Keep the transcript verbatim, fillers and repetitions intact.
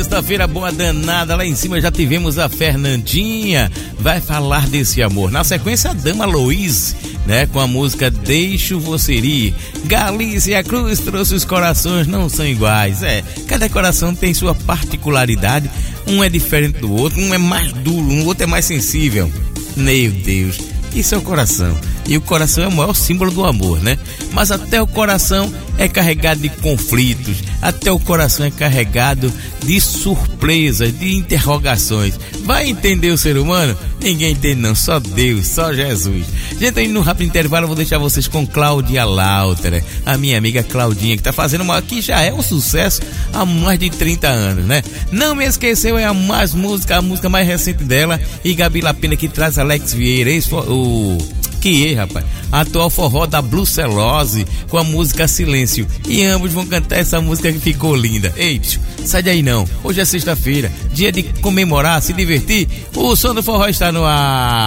sexta-feira boa danada. Lá em cima já tivemos a Fernandinha, vai falar desse amor. Na sequência, a Dama Louise, né, com a música Deixo Você Ir. Galícia Cruz trouxe Os Corações Não São Iguais. É, cada coração tem sua particularidade, um é diferente do outro, um é mais duro, o outro é mais sensível. Meu Deus, isso é o coração. E o coração é o maior símbolo do amor, né? Mas até o coração é carregado de conflitos, até o coração é carregado de surpresas, de interrogações. Vai entender o ser humano? Ninguém entende não, só Deus, só Jesus. Gente, aí no rápido intervalo eu vou deixar vocês com Cláudia Lauter, a minha amiga Claudinha, que tá fazendo uma, que já é um sucesso há mais de trinta anos, né? Não Me Esqueceu é a mais música, a música mais recente dela, e Gabi Lapena que traz Alex Vieira, esse, o... que é, rapaz, atual forró da Brucelose com a música Silêncio, e ambos vão cantar essa música que ficou linda. Ei, psiu, sai daí não, hoje é sexta-feira, dia de comemorar, se divertir, o som do forró está no ar.